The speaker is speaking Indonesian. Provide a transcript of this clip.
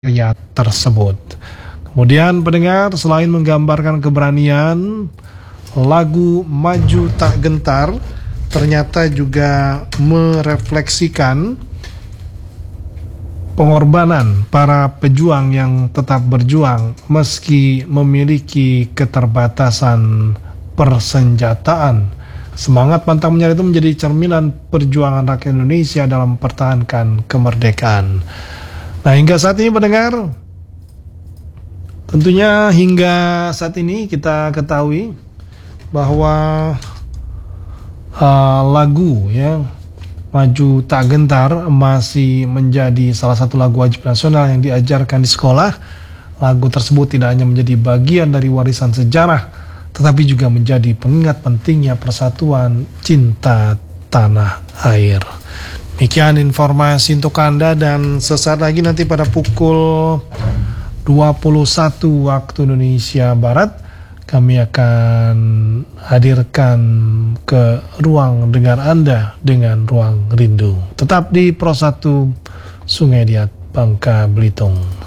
karya tersebut. Kemudian pendengar, selain menggambarkan keberanian, lagu Maju Tak Gentar ternyata juga merefleksikan pengorbanan para pejuang yang tetap berjuang meski memiliki keterbatasan persenjataan. Semangat pantang menyerah itu menjadi cerminan perjuangan rakyat Indonesia dalam mempertahankan kemerdekaan. Nah, hingga saat ini pendengar, tentunya hingga saat ini kita ketahui bahwa lagu ya Maju Tak Gentar masih menjadi salah satu lagu wajib nasional yang diajarkan di sekolah. Lagu tersebut tidak hanya menjadi bagian dari warisan sejarah, tetapi juga menjadi pengingat pentingnya persatuan cinta tanah air. Demikian informasi untuk Anda, dan sesaat lagi nanti pada pukul 21 waktu Indonesia Barat kami akan hadirkan ke ruang dengar Anda dengan Ruang Rindu. Tetap di Pro 1 Sungai Liat, Bangka Belitung.